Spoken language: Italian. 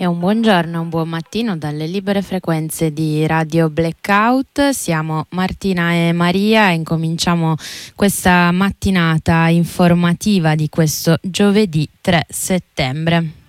E un buongiorno, un buon mattino dalle libere frequenze di Radio Blackout. Siamo Martina e Maria e incominciamo questa mattinata informativa di questo giovedì 3 settembre.